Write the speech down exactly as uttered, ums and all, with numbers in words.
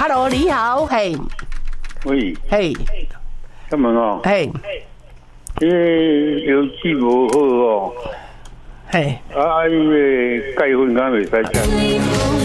，Hello， 你好，嘿， 喂， 嘿， 干嘛哦？ 嘿， 因为油脂无好哦， 嘿， 啊，因为钙粉敢袂使吃。